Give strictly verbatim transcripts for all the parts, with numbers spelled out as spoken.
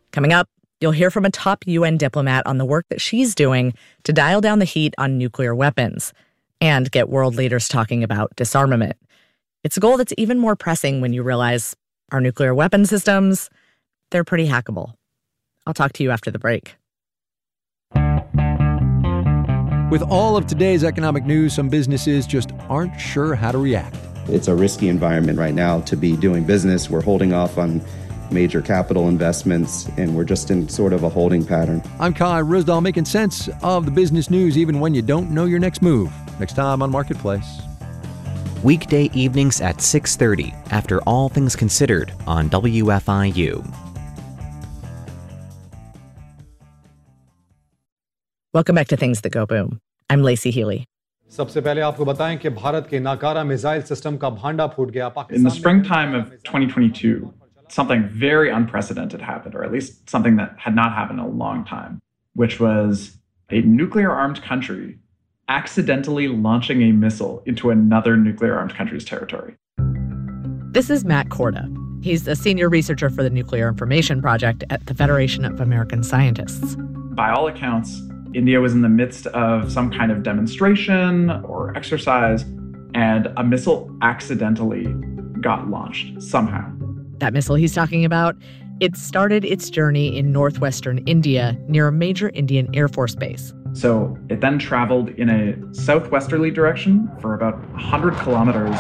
Coming up, you'll hear from a top U N diplomat on the work that she's doing to dial down the heat on nuclear weapons and get world leaders talking about disarmament. It's a goal that's even more pressing when you realize our nuclear weapon systems, they're pretty hackable. I'll talk to you after the break. With all of today's economic news, some businesses just aren't sure how to react. It's a risky environment right now to be doing business. We're holding off on major capital investments, and we're just in sort of a holding pattern. I'm Kai Ryssdal, making sense of the business news even when you don't know your next move. Next time on Marketplace. Weekday evenings at six thirty after All Things Considered on W F I U. Welcome back to Things That Go Boom. I'm Lacey Healy. In the springtime of twenty twenty-two, something very unprecedented happened, or at least something that had not happened in a long time, which was a nuclear-armed country accidentally launching a missile into another nuclear-armed country's territory. This is Matt Korda. He's a senior researcher for the Nuclear Information Project at the Federation of American Scientists. By all accounts, India was in the midst of some kind of demonstration or exercise, and a missile accidentally got launched somehow. That missile he's talking about, it started its journey in northwestern India near a major Indian Air Force base. So it then traveled in a southwesterly direction for about one hundred kilometers.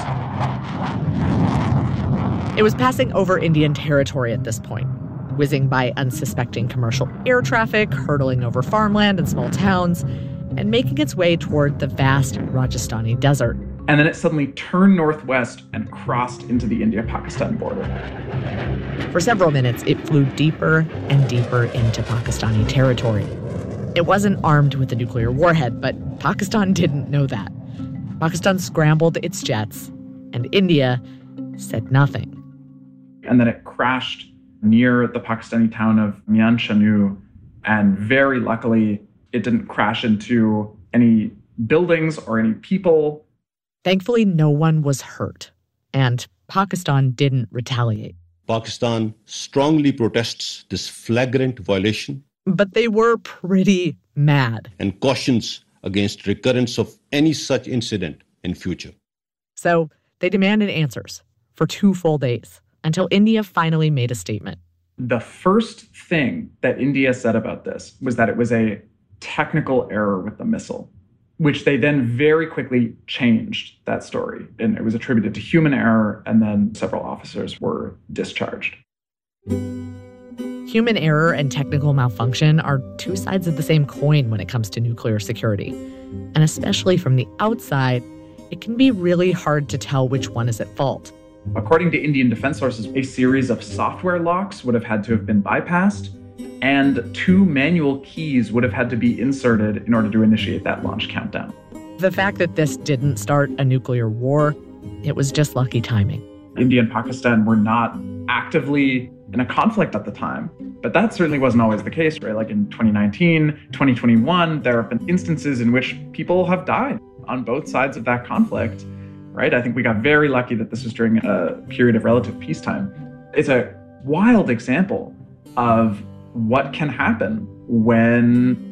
It was passing over Indian territory at this point, whizzing by unsuspecting commercial air traffic, hurtling over farmland and small towns, and making its way toward the vast Rajasthani desert. And then it suddenly turned northwest and crossed into the India-Pakistan border. For several minutes, it flew deeper and deeper into Pakistani territory. It wasn't armed with a nuclear warhead, but Pakistan didn't know that. Pakistan scrambled its jets, and India said nothing. And then it crashed near the Pakistani town of Mian Chanu, and very luckily, it didn't crash into any buildings or any people. Thankfully, no one was hurt, and Pakistan didn't retaliate. Pakistan strongly protests this flagrant violation. But they were pretty mad. And cautions against recurrence of any such incident in future. So they demanded answers for two full days until India finally made a statement. The first thing that India said about this was that it was a technical error with the missile, which they then very quickly changed that story. And it was attributed to human error, and then several officers were discharged. Human error and technical malfunction are two sides of the same coin when it comes to nuclear security. And especially from the outside, it can be really hard to tell which one is at fault. According to Indian defense sources, a series of software locks would have had to have been bypassed, and two manual keys would have had to be inserted in order to initiate that launch countdown. The fact that this didn't start a nuclear war, it was just lucky timing. India and Pakistan were not actively in a conflict at the time, but that certainly wasn't always the case, right? Like in twenty nineteen, twenty twenty-one, there have been instances in which people have died on both sides of that conflict, right? I think we got very lucky that this was during a period of relative peacetime. It's a wild example of what can happen when